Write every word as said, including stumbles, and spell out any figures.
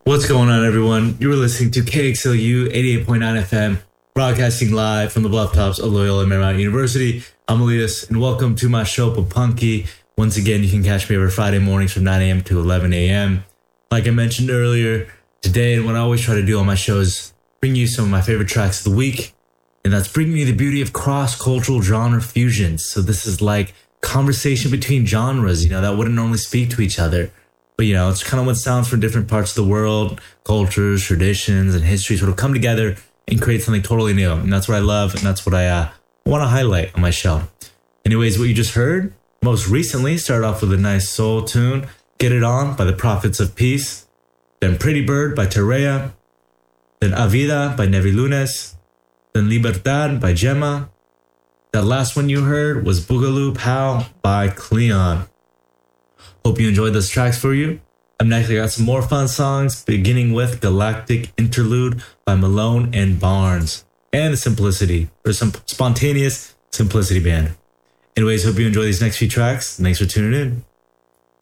What's going on, everyone? You were listening to K X L U eighty-eight point nine F M, broadcasting live from the bluff tops of Loyola Marymount University. I'm Elias, and welcome to my show, Papunky. Once again, you can catch me every Friday mornings from nine a.m. to eleven a.m. Like I mentioned earlier, today, and what I always try to do on my show is bring you some of my favorite tracks of the week, and that's bringing you the beauty of cross-cultural genre fusions. So this is like conversation between genres, you know, that wouldn't normally speak to each other. But, you know, it's kind of what sounds from different parts of the world, cultures, traditions, and history sort of come together and create something totally new. And that's what I love, and that's what I uh, want to highlight on my show. Anyways, what you just heard, most recently, started off with a nice soul tune, Get It On by the Prophets of Peace, then Pretty Bird by Terrea, then Avida by Nevi Lunes, then Libertad by Gemma. That last one you heard was Boogaloo Pow by Cleon. Hope you enjoyed those tracks for you. Up next, I got some more fun songs, beginning with Galactic Interlude by Malone and Barnes, and Simplicity, or some Spontaneous Simplicity Band. Anyways, hope you enjoy these next few tracks. Thanks for tuning in.